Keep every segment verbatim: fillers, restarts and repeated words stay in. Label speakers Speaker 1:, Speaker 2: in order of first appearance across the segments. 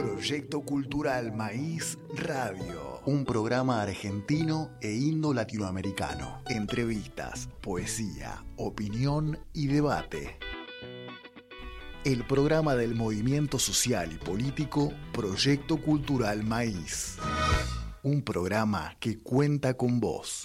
Speaker 1: Proyecto Cultural Maíz Radio. Un programa argentino e indo-latinoamericano. Entrevistas, poesía, opinión y debate. El programa del movimiento social y político Proyecto Cultural Maíz. Un programa que cuenta con vos.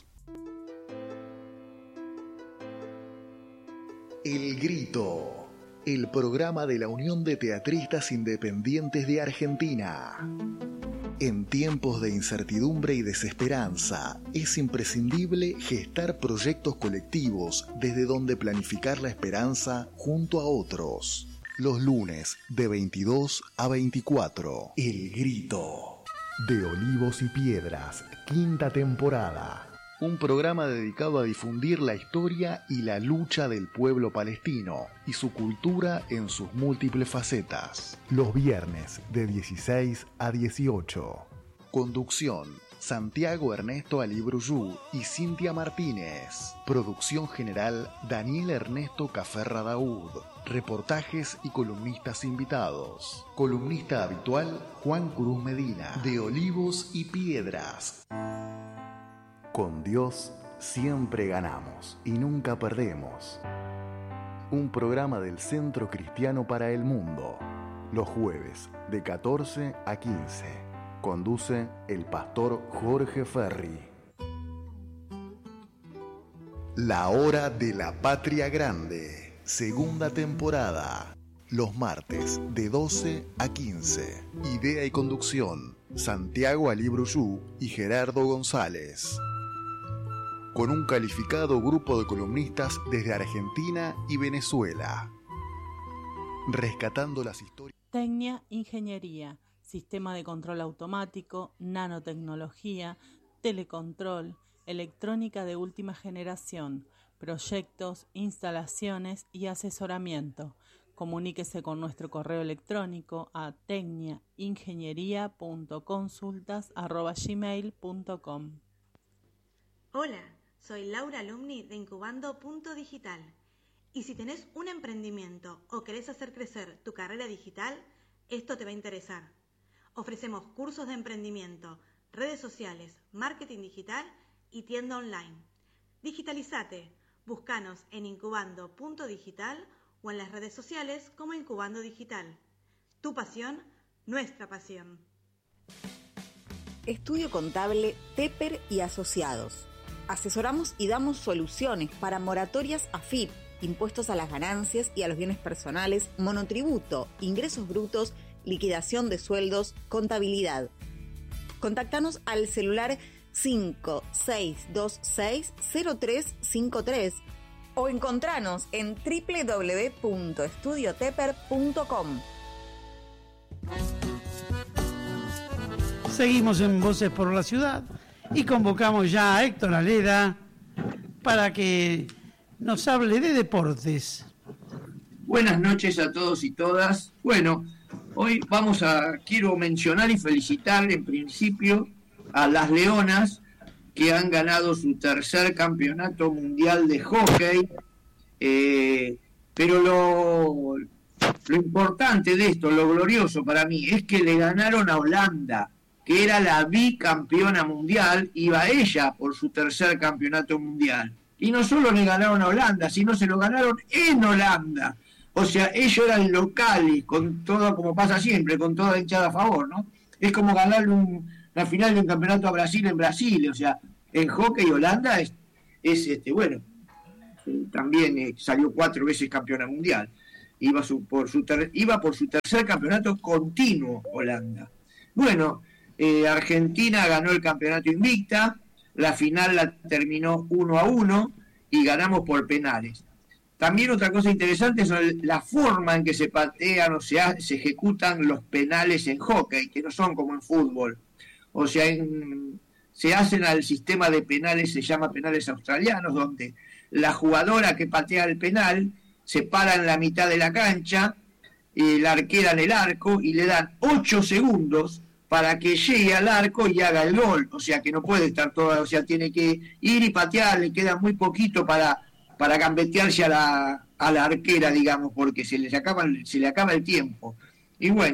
Speaker 1: El Grito, el programa de la Unión de Teatristas Independientes de Argentina. En tiempos de incertidumbre y desesperanza, es imprescindible gestar proyectos colectivos desde donde planificar la esperanza junto a otros. Los lunes de veintidós a veinticuatro. El Grito. De Olivos y Piedras, quinta temporada. Un programa dedicado a difundir la historia y la lucha del pueblo palestino y su cultura en sus múltiples facetas. Los viernes de dieciséis a dieciocho. Conducción: Santiago Ernesto Alibruyú y Cintia Martínez. Producción general: Daniel Ernesto Caferra Daúd. Reportajes y columnistas invitados. Columnista habitual: Juan Cruz Medina. De Olivos y Piedras. Con Dios siempre ganamos y nunca perdemos. Un programa del Centro Cristiano para el Mundo. Los jueves de catorce a quince. Conduce el pastor Jorge Ferri. La Hora de la Patria Grande. Segunda temporada. Los martes de doce a quince. Idea y conducción: Santiago Alibruyú y Gerardo González. Con un calificado grupo de columnistas desde Argentina y Venezuela. Rescatando las historias.
Speaker 2: Tecnia, ingeniería, sistema de control automático, nanotecnología, telecontrol, electrónica de última generación, proyectos, instalaciones y asesoramiento. Comuníquese con nuestro correo electrónico a tecnia ingeniería punto consultas arroba gmail punto com.
Speaker 3: Hola, soy Laura Alumni de Incubando Punto Digital. Y si tenés un emprendimiento o querés hacer crecer tu carrera digital, esto te va a interesar. Ofrecemos cursos de emprendimiento, redes sociales, marketing digital y tienda online. Digitalizate. Búscanos en Incubando Punto Digital o en las redes sociales como Incubando Digital. Tu pasión, nuestra pasión.
Speaker 4: Estudio Contable Tepper y Asociados. Asesoramos y damos soluciones para moratorias A F I P, impuestos a las ganancias y a los bienes personales, monotributo, ingresos brutos, liquidación de sueldos, contabilidad. Contactanos al celular cinco seis dos seis cero tres cinco tres o encontranos en doble u doble u doble u punto estudio tepper punto com.
Speaker 5: Seguimos en Voces por la Ciudad y convocamos ya a Héctor Aleda para que nos hable de deportes.
Speaker 6: Buenas noches a todos y todas. Bueno, hoy vamos a, quiero mencionar y felicitar en principio a las Leonas que han ganado su tercer campeonato mundial de hockey, eh, pero lo, lo importante de esto, lo glorioso para mí, es que le ganaron a Holanda, que era la bicampeona mundial, iba ella por su tercer campeonato mundial. Y no solo le ganaron a Holanda, sino se lo ganaron en Holanda. O sea, ellos eran locales, con todo, como pasa siempre, con toda hinchada a favor, ¿no? Es como ganar un, la final de un campeonato a Brasil en Brasil. O sea, en hockey Holanda es, es este, bueno, eh, también eh, salió cuatro veces campeona mundial. Iba, su, por su ter, iba por su tercer campeonato continuo Holanda. Bueno, eh, Argentina ganó el campeonato invicta. La final la terminó uno a uno y ganamos por penales. También otra cosa interesante es la forma en que se patean o se, se ejecutan los penales en hockey, que no son como en fútbol. O sea, en, se hacen al sistema de penales, se llama penales australianos, donde la jugadora que patea el penal se para en la mitad de la cancha, eh, la arquera en el arco y le dan ocho segundos para que llegue al arco y haga el gol. O sea, que no puede estar toda, o sea, tiene que ir y patear, le queda muy poquito para, para gambetearse a la, a la arquera, digamos, porque se le acaba, se le acaba el tiempo. Y bueno,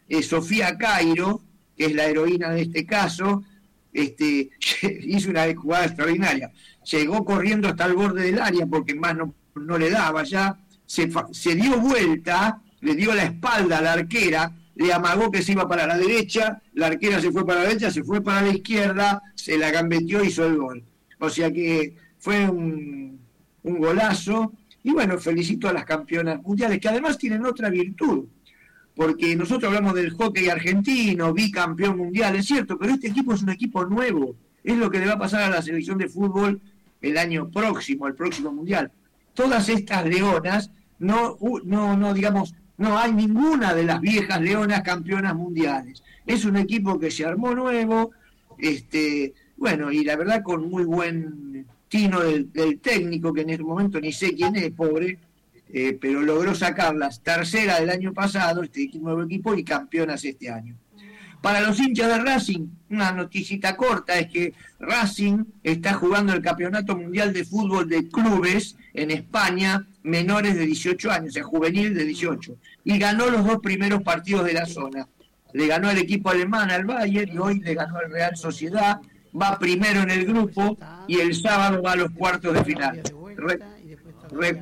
Speaker 6: eh, Sofía Cairo, que es la heroína de este caso, este, hizo una jugada extraordinaria. Llegó corriendo hasta el borde del área porque más no, no le daba ya, se, se dio vuelta, le dio la espalda a la arquera, le amagó que se iba para la derecha, la arquera se fue para la derecha, se fue para la izquierda, se la gambeteó y hizo el gol. O sea que fue un, un golazo. Y bueno, felicito a las campeonas mundiales, que además tienen otra virtud, porque nosotros hablamos del hockey argentino, bicampeón mundial, es cierto, pero este equipo es un equipo nuevo, es lo que le va a pasar a la selección de fútbol el año próximo, el próximo mundial. Todas estas leonas, no, no, no digamos, no hay ninguna de las viejas leonas campeonas mundiales. Es un equipo que se armó nuevo, este, bueno, y la verdad con muy buen tino del, del técnico, que en este momento ni sé quién es, pobre, eh, pero logró sacarlas tercera del año pasado, este nuevo equipo, y campeonas este año. Para los hinchas de Racing, una noticita corta es que Racing está jugando el Campeonato Mundial de Fútbol de Clubes en España, menores de dieciocho años, o sea, juvenil de dieciocho, y ganó los dos primeros partidos de la zona. Le ganó al equipo alemán, al Bayern, y hoy le ganó al Real Sociedad, va primero en el grupo, y el sábado va a los cuartos de final. Re, re,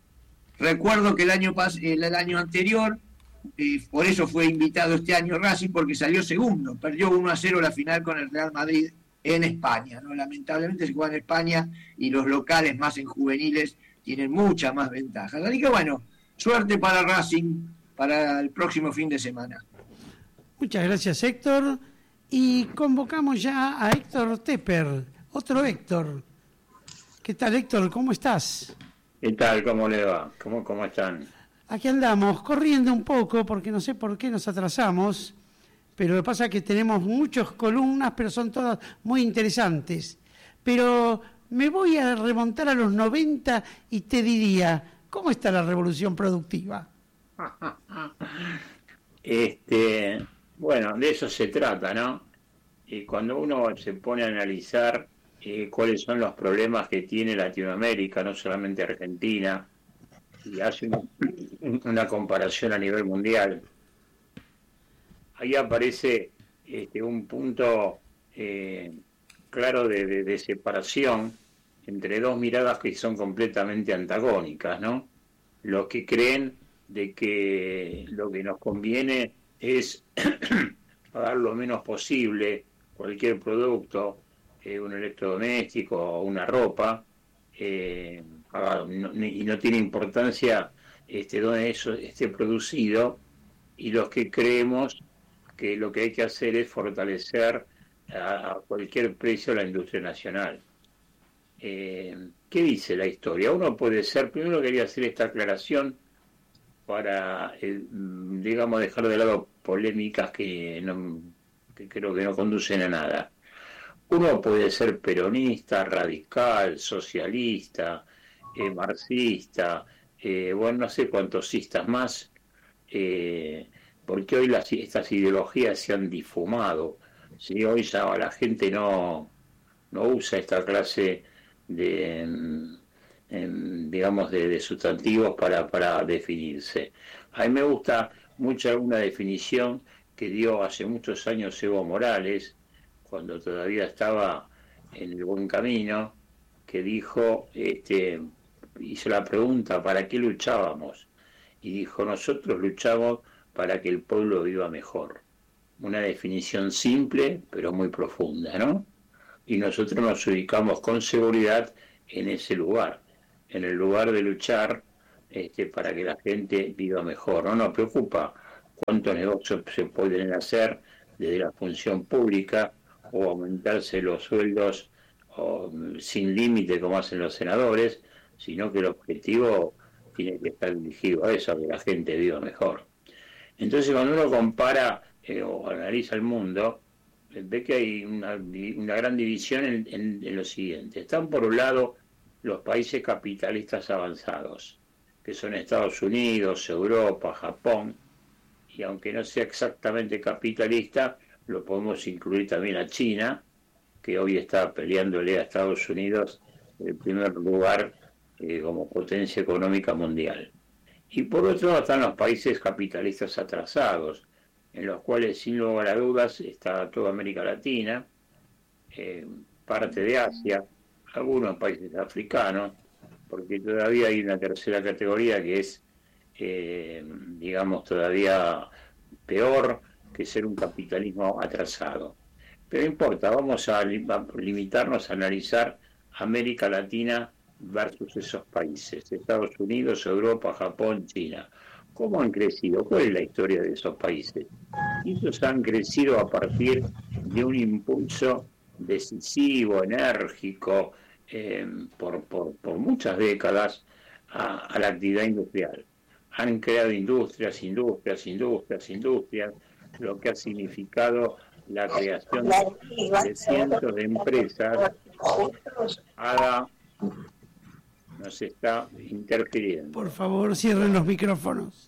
Speaker 6: recuerdo que el año, pas, el, el año anterior, eh, por eso fue invitado este año Racing, porque salió segundo, perdió uno a cero la final con el Real Madrid en España, ¿no? Lamentablemente se juega en España y los locales más en juveniles tienen muchas más ventajas. Así que bueno, suerte para Racing para el próximo fin de semana.
Speaker 5: Muchas gracias, Héctor. Y convocamos ya a Héctor Tepper, otro Héctor. ¿Qué tal, Héctor? ¿Cómo estás?
Speaker 7: ¿Qué tal? ¿Cómo le va? ¿Cómo, cómo están?
Speaker 5: Aquí andamos, corriendo un poco, porque no sé por qué nos atrasamos, pero lo que pasa es que tenemos muchas columnas, pero son todas muy interesantes. Pero me voy a remontar a los noventa y te diría, ¿cómo está la revolución productiva?
Speaker 7: Este, bueno, de eso se trata, ¿no? Y cuando uno se pone a analizar eh, cuáles son los problemas que tiene Latinoamérica, no solamente Argentina, y hace una, una comparación a nivel mundial, ahí aparece este, un punto eh, claro de, de, de separación entre dos miradas que son completamente antagónicas, ¿no? Los que creen de que lo que nos conviene es pagar lo menos posible cualquier producto, eh, un electrodoméstico o una ropa, eh, no, y no tiene importancia este, dónde eso esté producido, y los que creemos que lo que hay que hacer es fortalecer a, a cualquier precio la industria nacional. Eh, ¿Qué dice la historia? Uno puede ser, primero quería hacer esta aclaración para, eh, digamos, dejar de lado polémicas que, no, que creo que no conducen a nada. Uno puede ser peronista, radical, socialista, eh, marxista, eh, bueno, no sé cuántos cistas más, eh, porque hoy las, estas ideologías se han difumado, ¿sí? Hoy ya la gente no, no usa esta clase de, en, digamos, de, de sustantivos para, para definirse. A mí me gusta mucho una definición que dio hace muchos años Evo Morales, cuando todavía estaba en el buen camino, que dijo, este, hizo la pregunta, ¿para qué luchábamos? Y dijo, nosotros luchamos para que el pueblo viva mejor. Una definición simple, pero muy profunda, ¿no? Y nosotros nos ubicamos con seguridad en ese lugar, en el lugar de luchar este, para que la gente viva mejor. No nos preocupa cuántos negocios se pueden hacer desde la función pública o aumentarse los sueldos o, sin límite como hacen los senadores, sino que el objetivo tiene que estar dirigido a eso, a que la gente viva mejor. Entonces, cuando uno compara eh, o analiza el mundo, ve que hay una, una gran división en, en, en lo siguiente. Están por un lado los países capitalistas avanzados, que son Estados Unidos, Europa, Japón, y aunque no sea exactamente capitalista, lo podemos incluir también a China, que hoy está peleándole a Estados Unidos el primer lugar eh, como potencia económica mundial. Y por otro lado están los países capitalistas atrasados, en los cuales sin lugar a dudas está toda América Latina, eh, parte de Asia, algunos países africanos, porque todavía hay una tercera categoría que es, eh, digamos, todavía peor que ser un capitalismo atrasado. Pero no importa, vamos a, li- a limitarnos a analizar América Latina versus esos países, Estados Unidos, Europa, Japón, China. ¿Cómo han crecido? ¿Cuál es la historia de esos países? Ellos han crecido a partir de un impulso decisivo, enérgico, eh, por, por, por muchas décadas a, a la actividad industrial. Han creado industrias, industrias, industrias, industrias, lo que ha significado la creación de cientos de empresas. Ada nos está interfiriendo.
Speaker 5: Por favor, cierren los micrófonos.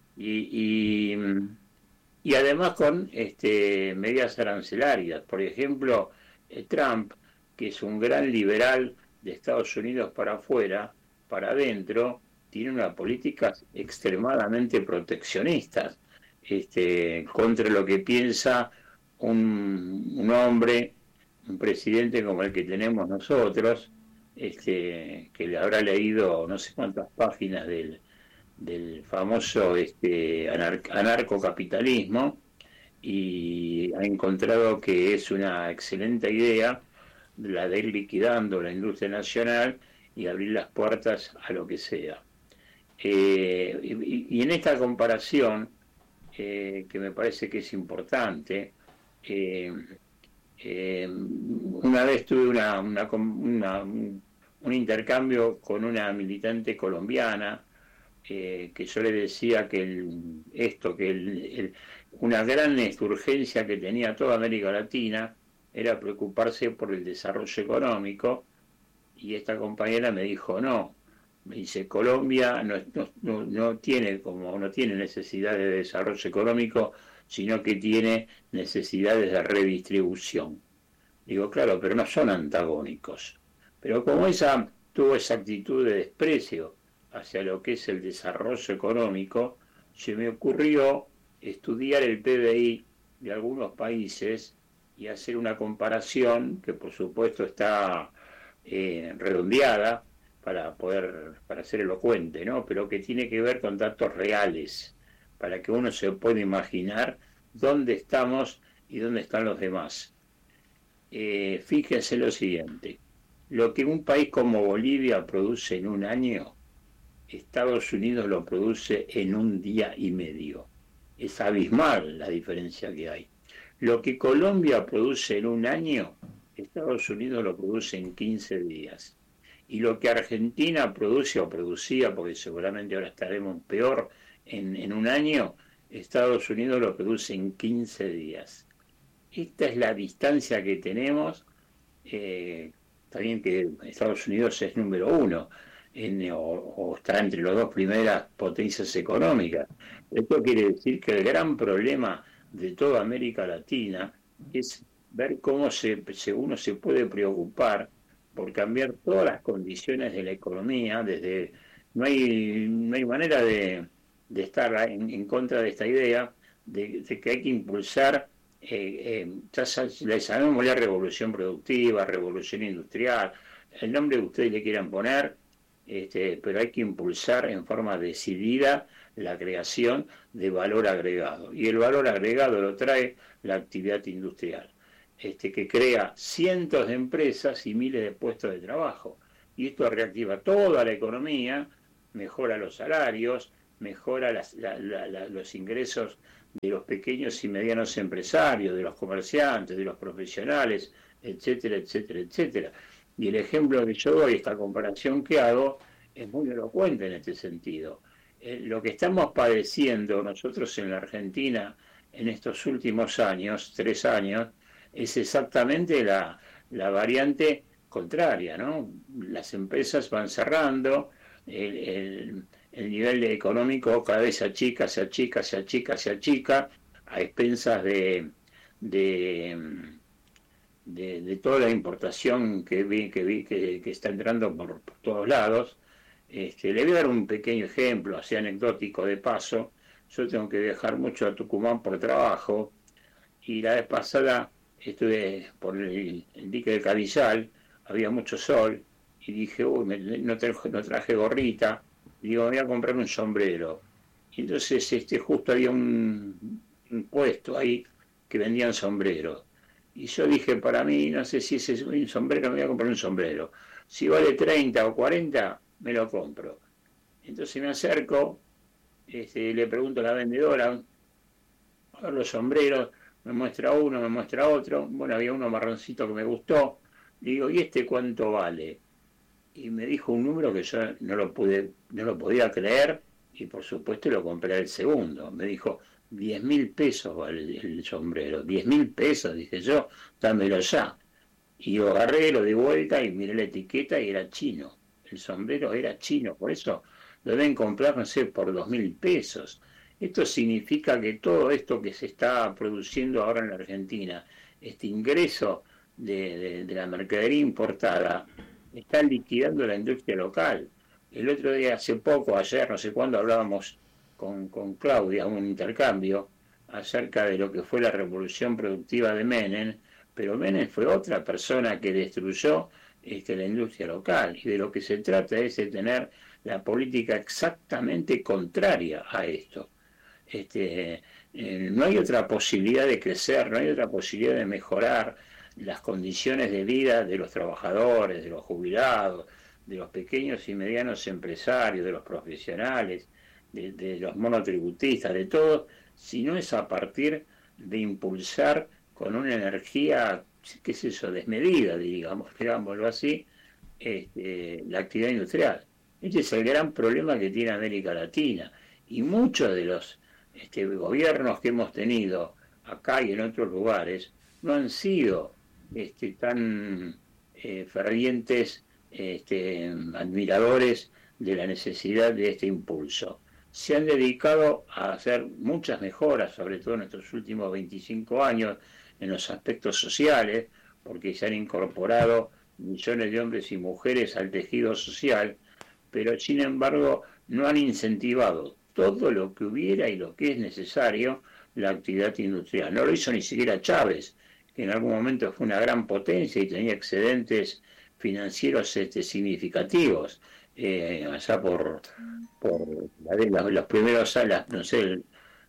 Speaker 7: Y, y, y además con este, medidas arancelarias. Por ejemplo, eh, Trump, que es un gran liberal de Estados Unidos para afuera, para adentro, tiene unas políticas extremadamente proteccionistas este, contra lo que piensa un, un hombre, un presidente como el que tenemos nosotros, este, que le habrá leído no sé cuántas páginas del, del famoso este, anar, anarcocapitalismo y ha encontrado que es una excelente idea la de ir liquidando la industria nacional y abrir las puertas a lo que sea. Eh, y, y en esta comparación, eh, que me parece que es importante, eh, eh, una vez tuve una, una, una, un, un intercambio con una militante colombiana, eh, que yo le decía que el, esto, que el, el, una gran urgencia que tenía toda América Latina era preocuparse por el desarrollo económico, y esta compañera me dijo no. Me dice, Colombia no, no, no, tiene como, no tiene necesidades de desarrollo económico, sino que tiene necesidades de redistribución. Digo, claro, pero no son antagónicos. Pero como ella tuvo esa actitud de desprecio hacia lo que es el desarrollo económico, se me ocurrió estudiar el P B I de algunos países y hacer una comparación, que por supuesto está eh, redondeada, para poder, para ser elocuente, ¿no? Pero que tiene que ver con datos reales, para que uno se pueda imaginar dónde estamos y dónde están los demás. Eh, fíjense lo siguiente, lo que un país como Bolivia produce en un año, Estados Unidos lo produce en un día y medio. Es abismal la diferencia que hay. Lo que Colombia produce en un año, Estados Unidos lo produce en quince días. Y lo que Argentina produce o producía, porque seguramente ahora estaremos peor, en, en un año, Estados Unidos lo produce en quince días. Esta es la distancia que tenemos. Eh, también que Estados Unidos es número uno, en, o, o está entre las dos primeras potencias económicas. Esto quiere decir que el gran problema de toda América Latina es ver cómo se, se uno se puede preocupar por cambiar todas las condiciones de la economía, desde no hay, no hay manera de, de estar en, en contra de esta idea, de, de que hay que impulsar, eh, eh, ya le sabemos la revolución productiva, revolución industrial, el nombre que ustedes le quieran poner, este, pero hay que impulsar en forma decidida la creación de valor agregado. Y el valor agregado lo trae la actividad industrial. Este, que crea cientos de empresas y miles de puestos de trabajo. Y esto reactiva toda la economía, mejora los salarios, mejora las, la, la, la, los ingresos de los pequeños y medianos empresarios, de los comerciantes, de los profesionales, etcétera, etcétera, etcétera. Y el ejemplo que yo doy, esta comparación que hago, es muy elocuente en este sentido. Eh, lo que estamos padeciendo nosotros en la Argentina en estos últimos años, tres años, es exactamente la, la variante contraria, ¿no? Las empresas van cerrando, el, el, el nivel económico cada vez se achica, se achica, se achica, se achica, a expensas de, de, de, de toda la importación que vi, que, vi que, que está entrando por, por todos lados. Este, le voy a dar un pequeño ejemplo, así anecdótico de paso, yo tengo que viajar mucho a Tucumán por trabajo, y la vez pasada estuve por el, el dique de Cadillal, había mucho sol, y dije, uy, me, no, traje, no traje gorrita, y digo, me voy a comprar un sombrero. Y entonces este, justo había un, un puesto ahí que vendían sombreros. Y yo dije, para mí, no sé si ese es un sombrero, me voy a comprar un sombrero. Si vale treinta o cuarenta, me lo compro. Entonces me acerco, este, le pregunto a la vendedora, a ver los sombreros, me muestra uno, me muestra otro. Bueno, había uno marroncito que me gustó. Le digo, ¿y este cuánto vale? Y me dijo un número que yo no lo pude, no lo podía creer, y por supuesto lo compré el segundo. Me dijo, diez mil pesos vale el sombrero. diez mil pesos, dije yo, dámelo ya. Y lo agarré, lo di vuelta y miré la etiqueta y era chino. El sombrero era chino, por eso lo deben comprar, no sé, por dos mil pesos. Esto significa que todo esto que se está produciendo ahora en la Argentina, este ingreso de, de, de la mercadería importada, está liquidando la industria local. El otro día, hace poco, ayer, no sé cuándo, hablábamos con, con Claudia, un intercambio, acerca de lo que fue la revolución productiva de Menem, pero Menem fue otra persona que destruyó este, la industria local, y de lo que se trata es de tener la política exactamente contraria a esto. Este, eh, no hay otra posibilidad de crecer, no hay otra posibilidad de mejorar las condiciones de vida de los trabajadores, de los jubilados, de los pequeños y medianos empresarios, de los profesionales, de, de los monotributistas, de todo, si no es a partir de impulsar con una energía, qué es eso, desmedida, digamos, digámoslo así, este, la actividad industrial. Este es el gran problema que tiene América Latina, y muchos de los este, gobiernos que hemos tenido acá y en otros lugares no han sido este, tan eh, fervientes este, admiradores de la necesidad de este impulso. Se han dedicado a hacer muchas mejoras, sobre todo en estos últimos veinticinco años, en los aspectos sociales, porque se han incorporado millones de hombres y mujeres al tejido social, pero sin embargo no han incentivado todo lo que hubiera y lo que es necesario la actividad industrial. No lo hizo ni siquiera Chávez, que en algún momento fue una gran potencia y tenía excedentes financieros este, significativos, eh, allá por, por la de los, los primeros años, no sé, el,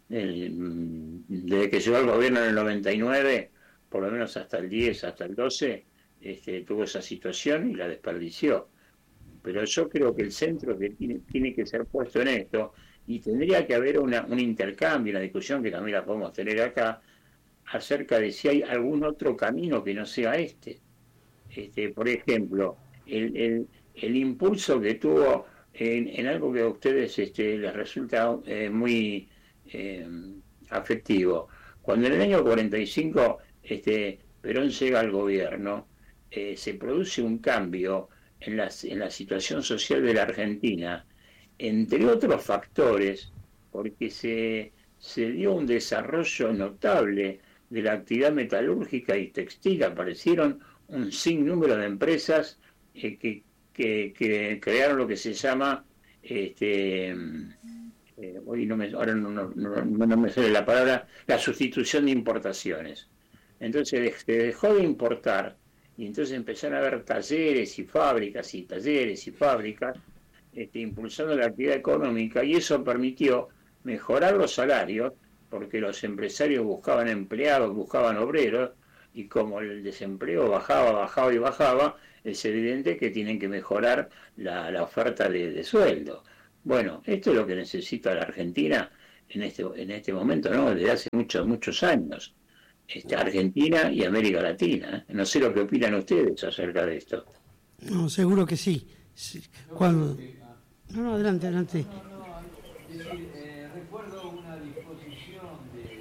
Speaker 7: el, desde que llegó al gobierno en el noventa y nueve, por lo menos hasta el diez, hasta el doce, este, tuvo esa situación y la desperdició. Pero yo creo que el centro que tiene, tiene que ser puesto en esto, y tendría que haber una, un intercambio, una discusión que también la podemos tener acá, acerca de si hay algún otro camino que no sea este. Este, por ejemplo, el, el, el impulso que tuvo en, en algo que a ustedes este, les resulta eh, muy eh, afectivo. Cuando en el año cuarenta y cinco este, Perón llega al gobierno, eh, se produce un cambio en la, en la situación social de la Argentina, entre otros factores, porque se, se dio un desarrollo notable de la actividad metalúrgica y textil. Aparecieron un sinnúmero de empresas eh, que, que, que crearon lo que se llama, este, eh, hoy no me, ahora no, no, no, no me sale la palabra, la sustitución de importaciones. Entonces se dejó de importar, y entonces empezaron a haber talleres y fábricas y talleres y fábricas este, impulsando la actividad económica, y eso permitió mejorar los salarios, porque los empresarios buscaban empleados, buscaban obreros, y como el desempleo bajaba, bajaba y bajaba, es evidente que tienen que mejorar la, la oferta de, de sueldo. Bueno, esto es lo que necesita la Argentina en este, en este momento, ¿no? Desde hace muchos, muchos años. Este, Argentina y América Latina. ¿eh? No sé lo que opinan ustedes acerca de esto.
Speaker 5: No, seguro que sí. sí. Cuando... No, no, adelante, adelante.
Speaker 8: No, no, es decir, eh, recuerdo una disposición de,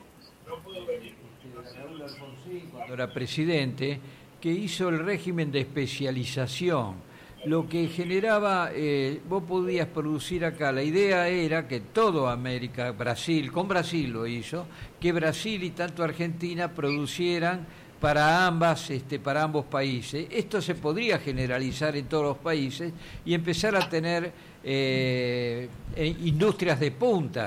Speaker 8: de Raúl Alfonsín cuando era presidente, que hizo el régimen de especialización, lo que generaba, eh, vos podías producir acá, la idea era que todo América, Brasil, con Brasil lo hizo, que Brasil y tanto Argentina producieran para ambas, este, para ambos países. Esto se podría generalizar en todos los países y empezar a tener eh, industrias de punta.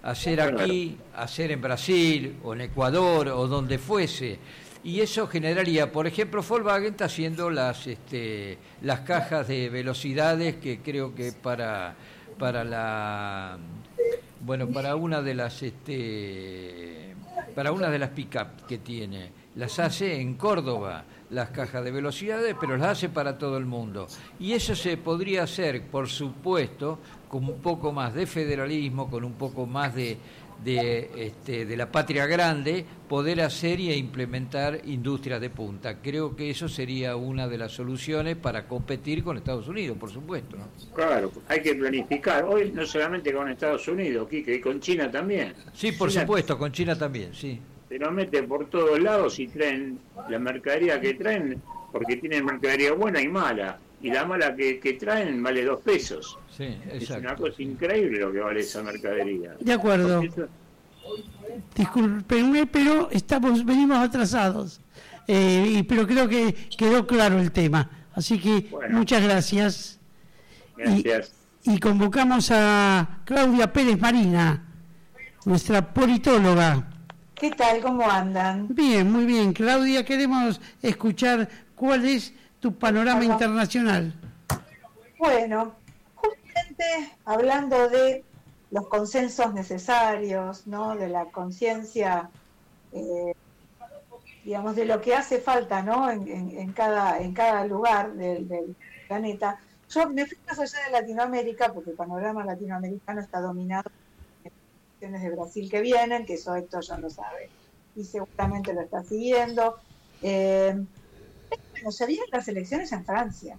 Speaker 8: hacer aquí, hacer en Brasil o en Ecuador o donde fuese. Y eso generaría, por ejemplo, Volkswagen está haciendo las este, las cajas de velocidades que creo que para para la bueno para una de las este para una de las pick-up que tiene, las hace en Córdoba, las cajas de velocidades, pero las hace para todo el mundo. Y eso se podría hacer, por supuesto, con un poco más de federalismo, con un poco más de de, este, de la patria grande, poder hacer y implementar industrias de punta. Creo que eso sería una de las soluciones para competir con Estados Unidos, por supuesto, ¿no?
Speaker 7: Claro, hay que planificar. Hoy no solamente con Estados Unidos, Quique, y con China también.
Speaker 8: Sí, por
Speaker 7: China,
Speaker 8: supuesto, con China también, sí.
Speaker 7: Se nos mete por todos lados y traen la mercadería que traen, porque tienen mercadería buena y mala. Y la mala que, que traen vale dos pesos.
Speaker 8: Sí, exacto.
Speaker 7: Es una cosa increíble lo que vale esa mercadería.
Speaker 5: De acuerdo. Eso... Discúlpenme, pero estamos venimos atrasados. Eh, y, pero creo que quedó claro el tema. Así que bueno, muchas gracias.
Speaker 7: Gracias.
Speaker 5: Y, y convocamos a Claudia Pérez Marina, nuestra politóloga.
Speaker 9: ¿Qué tal? ¿Cómo andan?
Speaker 5: Bien, muy bien. Claudia, queremos escuchar cuál es tu panorama Ajá. internacional.
Speaker 9: Bueno, justamente hablando de los consensos necesarios, ¿no? De la conciencia, eh, digamos, de lo que hace falta, ¿no? En, en, en cada en cada lugar del, del planeta. Yo me fui más allá de Latinoamérica, porque el panorama latinoamericano está dominado por las elecciones de Brasil que vienen, que eso Héctor ya lo sabe, y seguramente lo está siguiendo. Eh, Bueno, se vienen las elecciones en Francia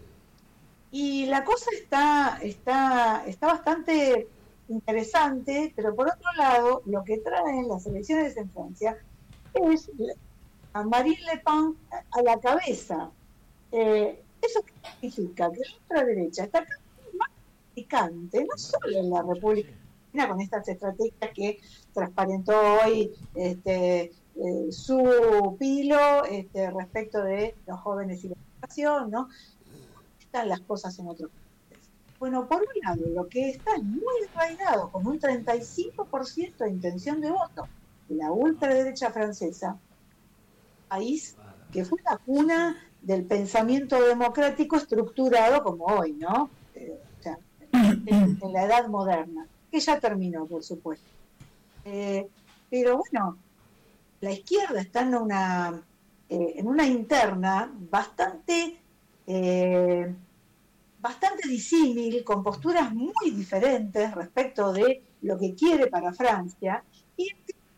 Speaker 9: y la cosa está, está, está bastante interesante, pero por otro lado, lo que traen las elecciones en Francia es a Marine Le Pen a la cabeza. Eh, ¿Eso qué significa? Que la ultraderecha está cada vez más picante, no solo en la República Argentina, con estas estrategias que transparentó hoy este Eh, su pilo este, respecto de los jóvenes y la educación, ¿no? Están las cosas en otros países. Bueno, por un lado, lo que está muy arraigado, con un treinta y cinco por ciento de intención de voto, la ultraderecha francesa, país que fue la cuna del pensamiento democrático estructurado como hoy, ¿no? Eh, o sea, en, en la edad moderna, que ya terminó, por supuesto. Eh, pero bueno, la izquierda está en una eh, en una interna bastante eh, bastante disímil, con posturas muy diferentes respecto de lo que quiere para Francia, y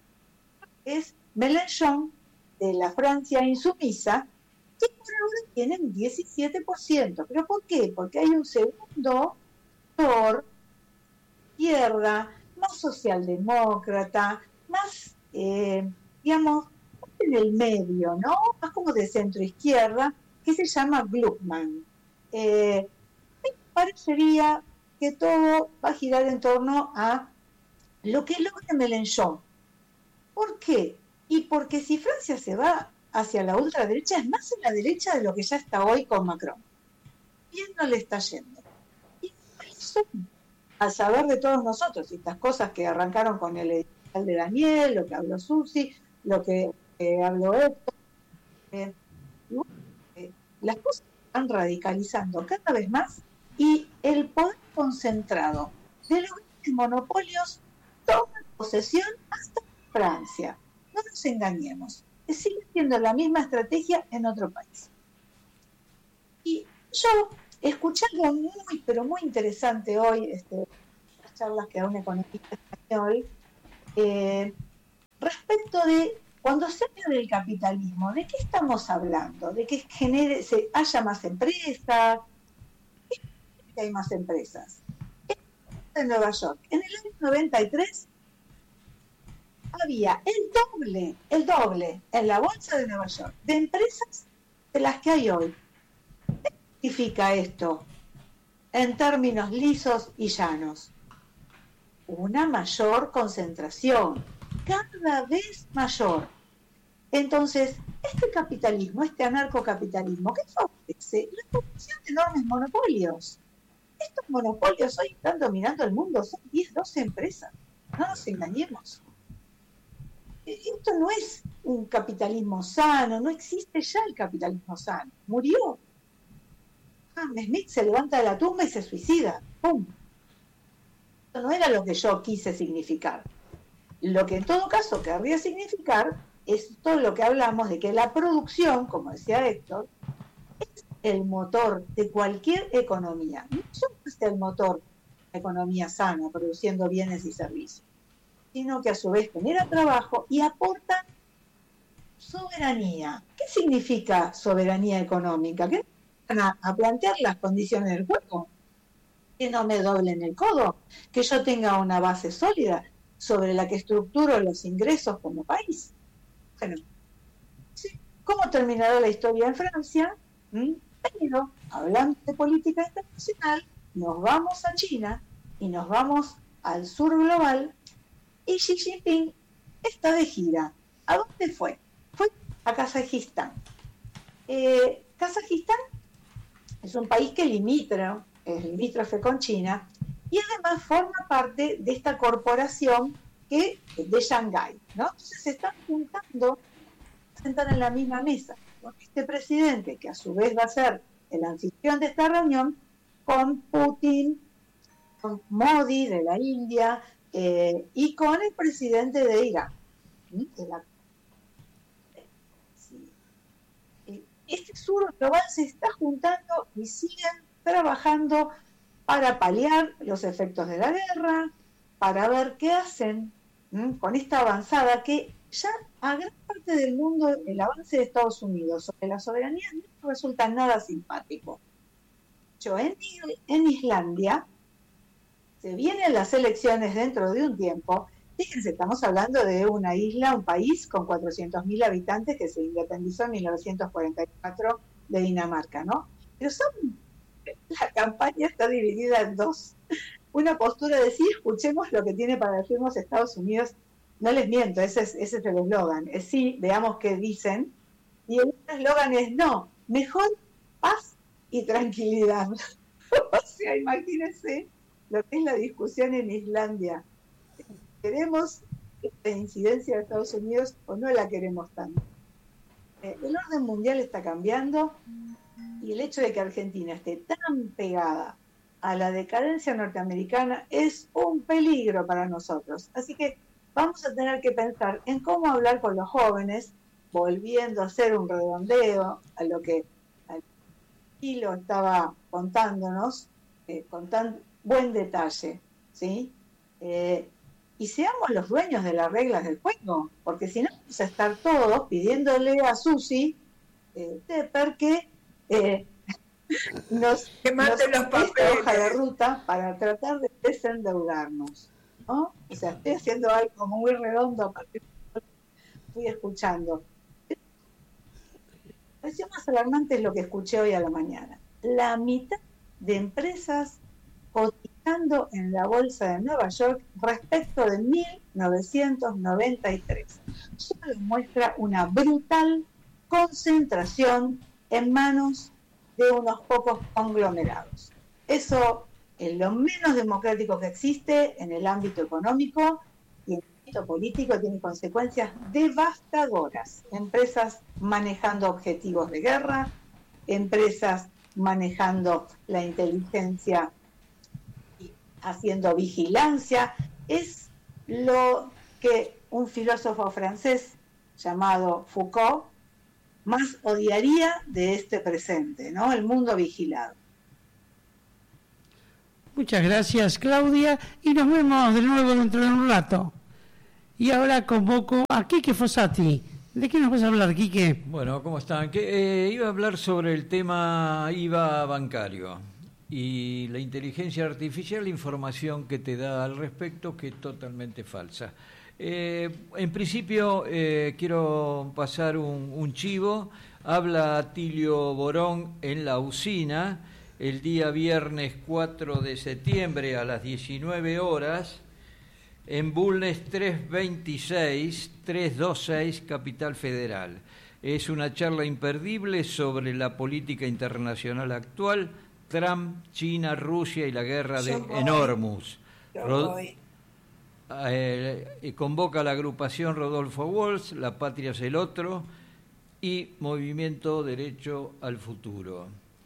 Speaker 9: es Mélenchon, de la Francia insumisa, que por ahora tienen diecisiete por ciento. ¿Pero por qué? Porque hay un segundo por izquierda, más socialdemócrata, más... Eh, digamos, en el medio, ¿no? Más como de centro-izquierda, que se llama Gluckman. Eh, me parecería que todo va a girar en torno a lo que logra Mélenchon. ¿Por qué? Y porque si Francia se va hacia la ultraderecha, es más en la derecha de lo que ya está hoy con Macron. Bien no le está yendo. Y eso, al saber de todos nosotros, estas cosas que arrancaron con el editorial de Daniel, lo que habló Susi, lo que eh, habló Héctor, eh, eh, las cosas están radicalizando cada vez más y el poder concentrado de los monopolios toma posesión hasta Francia. No nos engañemos, sigue siendo la misma estrategia en otro país. Y yo escuché algo muy, pero muy interesante hoy, este, las charlas que da un economista español, eh, respecto de cuando se habla del capitalismo, ¿de qué estamos hablando? ¿De que genere, se, haya más empresas? ¿Qué hay más empresas? En Nueva York, en el año noventa y tres había el doble, el doble en la bolsa de Nueva York de empresas de las que hay hoy. ¿Qué significa esto en términos lisos y llanos? Una mayor concentración, cada vez mayor. Entonces, este capitalismo, este anarcocapitalismo, ¿qué favorece? La formación de enormes monopolios. Estos monopolios hoy están dominando el mundo, son diez, doce empresas. no nos engañemos. Esto no es un capitalismo sano, no existe ya el capitalismo sano, murió. Adam Smith se levanta de la tumba y se suicida, ¡pum! Esto no era lo que yo quise significar. Lo que en todo caso querría significar es todo lo que hablamos de que la producción, como decía Héctor, es el motor de cualquier economía. No solo es el motor de la economía sana, produciendo bienes y servicios, sino que a su vez genera trabajo y aporta soberanía. ¿Qué significa soberanía económica? Que van a, a plantear las condiciones del juego, que no me doblen el codo, que yo tenga una base sólida sobre la que estructuro los ingresos como país. Bueno, ¿sí? ¿Cómo terminará la historia en Francia? ¿Mm? Pero, hablando de política internacional, nos vamos a China y nos vamos al sur global, y Xi Jinping está de gira. ¿A dónde fue? Fue a Kazajistán. Eh, Kazajistán es un país que limitra, es limítrofe con China, y además forma parte de esta corporación que de Shanghái, ¿no? Entonces se están juntando, se sentan en la misma mesa con este presidente, que a su vez va a ser el anfitrión de esta reunión, con Putin, con Modi de la India, eh, y con el presidente de Irán. De la... sí. Este sur global se está juntando y siguen trabajando para paliar los efectos de la guerra, para ver qué hacen ¿m? con esta avanzada que ya a gran parte del mundo, el avance de Estados Unidos sobre la soberanía no resulta nada simpático. Yo, en, en Islandia se vienen las elecciones dentro de un tiempo. Fíjense, estamos hablando de una isla, un país con cuatrocientos mil habitantes que se independizó en mil novecientos cuarenta y cuatro de Dinamarca, ¿no? Pero son, la campaña está dividida en dos. Una postura de sí, escuchemos lo que tiene para decirnos Estados Unidos. No les miento, ese es, ese es el eslogan. Es sí, veamos qué dicen. Y el otro eslogan es no, mejor paz y tranquilidad. O sea, imagínense lo que es la discusión en Islandia. ¿Queremos esta incidencia de Estados Unidos o no la queremos tanto? Eh, el orden mundial está cambiando y el hecho de que Argentina esté tan pegada a la decadencia norteamericana es un peligro para nosotros. Así que vamos a tener que pensar en cómo hablar con los jóvenes, volviendo a hacer un redondeo a lo que Hilo estaba contándonos, eh, con tan buen detalle, ¿sí? Eh, y seamos los dueños de las reglas del juego, porque si no vamos a estar todos pidiéndole a Susi eh, Tepper que eh, nos,
Speaker 10: que mate
Speaker 9: nos
Speaker 10: los papeles,
Speaker 9: hoja de ruta para tratar de desendeudarnos, ¿no? O sea, estoy haciendo algo como muy redondo a partir de lo que fui escuchando. Me pareció más alarmante es lo que escuché hoy a la mañana. La mitad de empresas cotizando en la bolsa de Nueva York respecto de mil novecientos noventa y tres. Solo muestra una brutal concentración en manos de unos pocos conglomerados. Eso es lo menos democrático que existe en el ámbito económico, y en el ámbito político tiene consecuencias devastadoras. Empresas manejando objetivos de guerra, empresas manejando la inteligencia, haciendo vigilancia. Es lo que un filósofo francés llamado Foucault más odiaría de este presente, ¿no? El mundo vigilado.
Speaker 5: Muchas gracias, Claudia, y nos vemos de nuevo dentro de un rato. Y ahora convoco a Quique Fossati. ¿De qué nos vas a hablar, Quique?
Speaker 8: Bueno, ¿cómo están? Que, eh, iba a hablar sobre el tema I V A bancario y la inteligencia artificial, la información que te da al respecto, que es totalmente falsa. Eh, en principio, eh, quiero pasar un, un chivo. Habla Tilio Borón en la usina el día viernes cuatro de septiembre a las diecinueve horas, en Bulnes trescientos veintiséis, trescientos veintiséis, Capital Federal. Es una charla imperdible sobre la política internacional actual, Trump, China, Rusia y la guerra de en Hormuz. Rod- eh, convoca la agrupación Rodolfo Walsh, La Patria es el Otro y Movimiento Derecho al Futuro.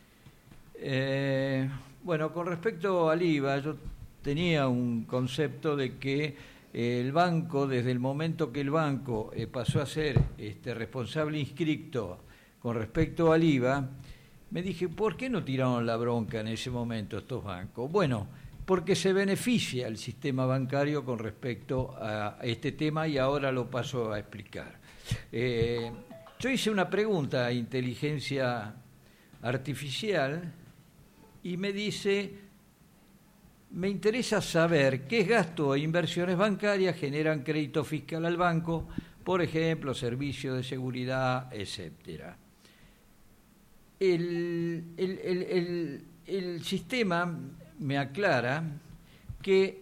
Speaker 8: Eh, bueno, con respecto al I V A, yo tenía un concepto de que eh, el banco, desde el momento que el banco eh, pasó a ser este, responsable inscripto con respecto al I V A, me dije, ¿por qué no tiraron la bronca en ese momento estos bancos? Bueno, porque se beneficia el sistema bancario con respecto a este tema y ahora lo paso a explicar. Eh, yo hice una pregunta a inteligencia artificial y me dice, me interesa saber qué gastos e inversiones bancarias generan crédito fiscal al banco, por ejemplo, servicios de seguridad, etcétera. El, el, el, el, el sistema me aclara que,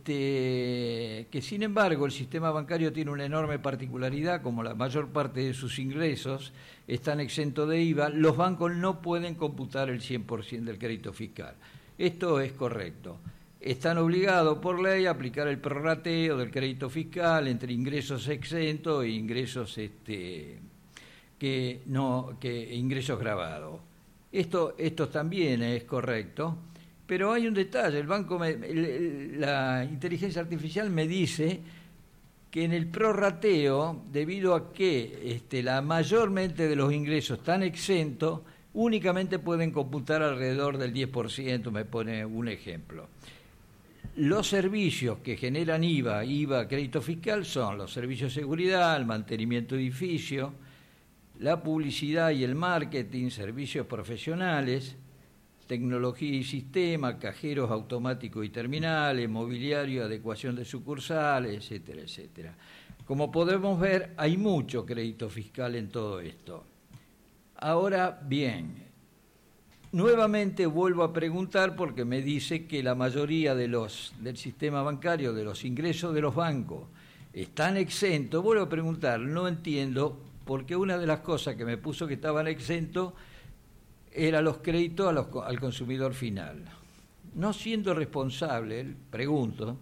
Speaker 8: este, que, sin embargo, el sistema bancario tiene una enorme particularidad, como la mayor parte de sus ingresos están exentos de I V A, los bancos no pueden computar el cien por ciento del crédito fiscal. Esto es correcto. Están obligados por ley a aplicar el prorrateo del crédito fiscal entre ingresos exentos e ingresos este, que no que ingresos grabados. Esto, esto también es correcto. Pero hay un detalle, el banco, me, el, la inteligencia artificial me dice que en el prorrateo, debido a que este, la mayormente de los ingresos están exentos, únicamente pueden computar alrededor del diez por ciento, me pone un ejemplo. Los servicios que generan I V A, I V A, crédito fiscal, son los servicios de seguridad, el mantenimiento de edificio, la publicidad y el marketing, servicios profesionales, tecnología y sistema, cajeros automáticos y terminales, mobiliario, adecuación de sucursales, etcétera, etcétera. Como podemos ver, hay mucho crédito fiscal en todo esto. Ahora bien, nuevamente vuelvo a preguntar porque me dice que la mayoría de los del sistema bancario, de los ingresos de los bancos, están exentos. Vuelvo a preguntar, no entiendo, porque una de las cosas que me puso que estaban exentos era los créditos a los, al consumidor final. No siendo responsable, pregunto,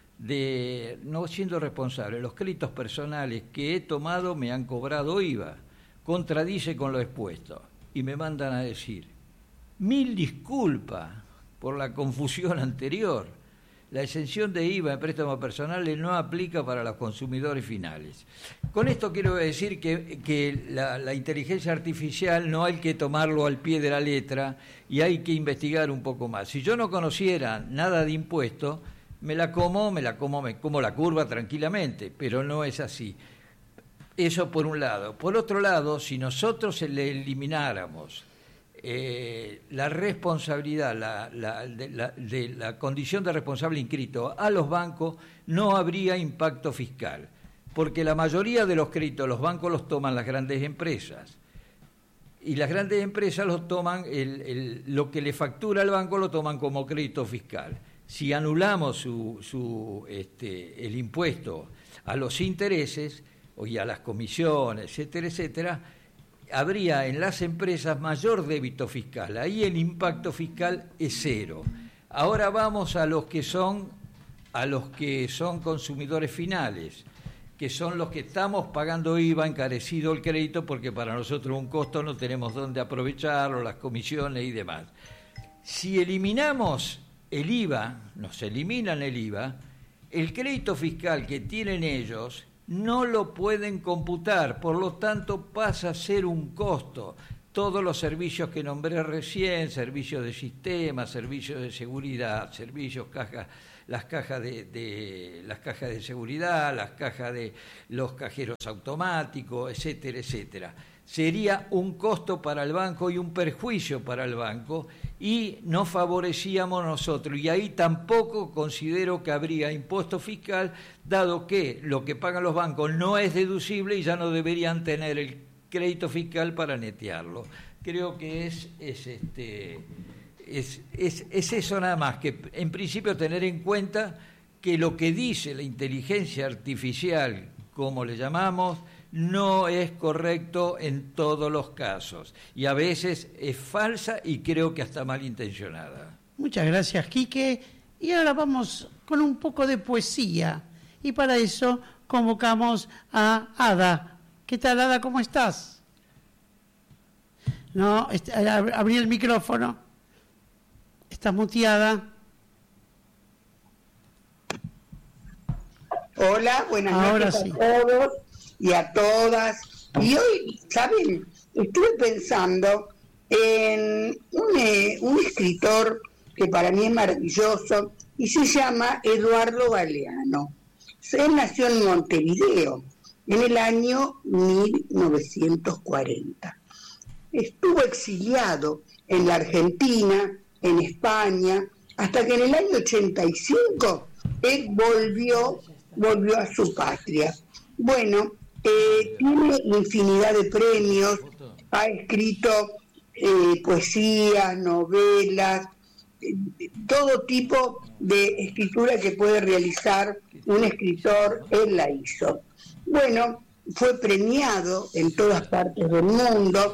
Speaker 8: de no siendo responsable, los créditos personales que he tomado me han cobrado I V A, contradice con lo expuesto, y me mandan a decir, mil disculpas por la confusión anterior, la exención de I V A en préstamos personales no aplica para los consumidores finales. Con esto quiero decir que, que la, la inteligencia artificial no hay que tomarlo al pie de la letra y hay que investigar un poco más. Si yo no conociera nada de impuestos, me la como, me la como, me como la curva tranquilamente, pero no es así. Eso por un lado. Por otro lado, si nosotros le elimináramos Eh, la responsabilidad, la, la, de, la, de la condición de responsable inscrito a los bancos, no habría impacto fiscal, porque la mayoría de los créditos los bancos los toman las grandes empresas, y las grandes empresas los toman, el, el, lo que le factura al banco lo toman como crédito fiscal. Si anulamos su, su, este, el impuesto a los intereses y a las comisiones, etcétera, etcétera, habría en las empresas mayor débito fiscal. Ahí el impacto fiscal es cero. Ahora vamos a los que son a los que son consumidores finales, que son los que estamos pagando I V A, encarecido el crédito, porque para nosotros un costo, no tenemos dónde aprovecharlo, las comisiones y demás. Si eliminamos el I V A, nos eliminan el I V A, el crédito fiscal que tienen ellos no lo pueden computar, por lo tanto pasa a ser un costo. Todos los servicios que nombré recién, servicios de sistema, servicios de seguridad, servicios, cajas, las cajas de, de las cajas de seguridad, las cajas de los cajeros automáticos, etcétera, etcétera. Sería un costo para el banco y un perjuicio para el banco, y no favorecíamos nosotros, y ahí tampoco considero que habría impuesto fiscal, dado que lo que pagan los bancos no es deducible y ya no deberían tener el crédito fiscal para netearlo. Creo que es, es, este, es, es, es eso nada más, que en principio tener en cuenta que lo que dice la inteligencia artificial, como le llamamos, no es correcto en todos los casos, y a veces es falsa y creo que hasta malintencionada.
Speaker 5: Muchas gracias, Quique. Y ahora vamos con un poco de poesía. y para eso convocamos a Ada. ¿Qué tal, Ada? ¿Cómo estás? No, abrí el micrófono. Estás muteada.
Speaker 10: Hola, buenas
Speaker 5: Ahora
Speaker 10: noches
Speaker 5: sí.
Speaker 10: a todos y a todas. Y hoy, ¿saben? Estuve pensando en un, eh, un escritor que para mí es maravilloso y se llama Eduardo Galeano. Él nació en Montevideo en el año mil novecientos cuarenta. Estuvo exiliado en la Argentina, en España, hasta que en el año ochenta y cinco él volvió, volvió a su patria. Bueno, eh, tiene infinidad de premios, ha escrito eh, poesías, novelas, eh, todo tipo de escritura que puede realizar un escritor, él la hizo. Bueno, fue premiado en todas partes del mundo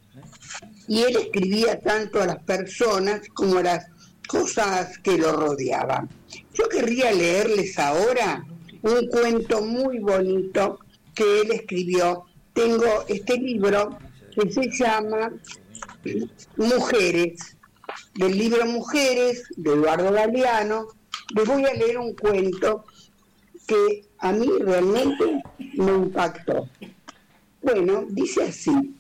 Speaker 10: y él escribía tanto a las personas como a las cosas que lo rodeaban. Yo querría leerles ahora un cuento muy bonito que él escribió. Tengo este libro que se llama Mujeres, del libro Mujeres, de Eduardo Galeano. Les voy a leer un cuento que a mí realmente me impactó. Bueno, dice así: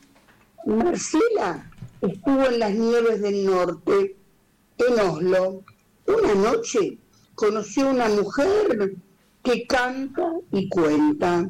Speaker 10: Marcela estuvo en las nieves del norte, en Oslo. Una noche conoció a una mujer que canta y cuenta.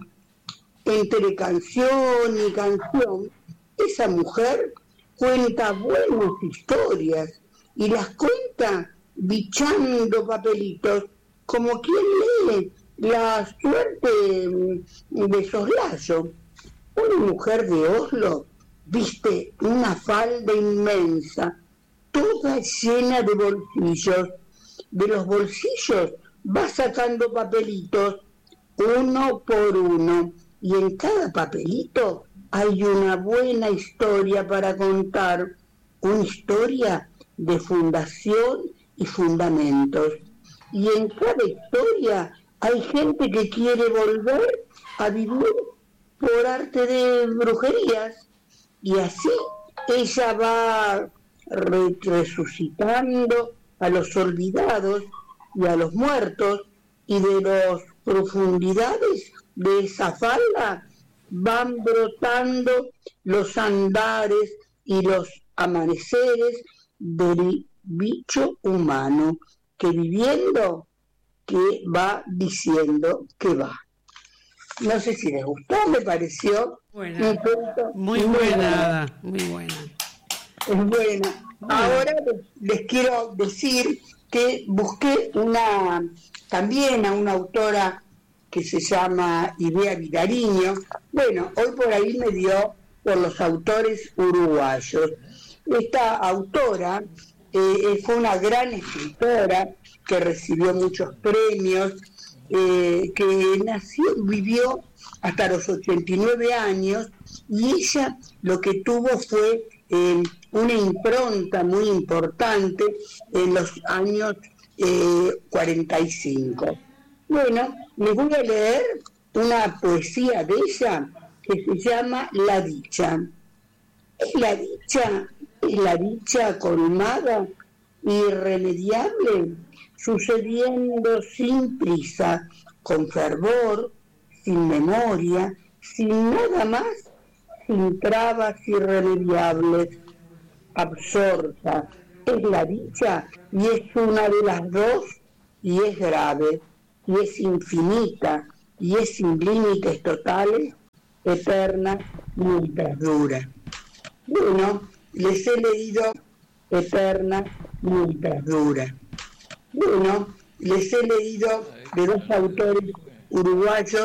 Speaker 10: Entre canción y canción, esa mujer cuenta buenas historias y las cuenta bichando papelitos, como quien lee la suerte de soslayo. Una mujer de Oslo viste una falda inmensa, toda llena de bolsillos. De los bolsillos va sacando papelitos, uno por uno, y en cada papelito hay una buena historia para contar, una historia de fundación y fundamentos. Y en cada historia hay gente que quiere volver a vivir por arte de brujerías, y así ella va re- resucitando a los olvidados y a los muertos, y de las profundidades de esa falda van brotando los andares y los amaneceres del bicho humano que viviendo, que va diciendo que va. No sé si les gustó, me pareció
Speaker 5: buena.
Speaker 10: un cuento
Speaker 5: Muy buena, muy buena.
Speaker 10: Es buena. Ahora les, les quiero decir que busqué una también a una autora que se llama Idea Vidariño. Bueno, hoy por ahí me dio por los autores uruguayos. Esta autora eh, fue una gran escritora que recibió muchos premios, eh, que nació, vivió hasta los ochenta y nueve años, y ella lo que tuvo fue eh, una impronta muy importante en los años eh, cuarenta y cinco. Bueno, les voy a leer una poesía de ella que se llama La dicha. Es la dicha, es la dicha colmada, irremediable, sucediendo sin prisa, con fervor, sin memoria, sin nada más, sin trabas irremediables, absorta. Es la dicha y es una de las dos, y es grave, y es infinita, y es sin límites totales, eterna mientras dura. Bueno, les he leído Eterna mientras dura. Bueno, les he leído de dos autores uruguayos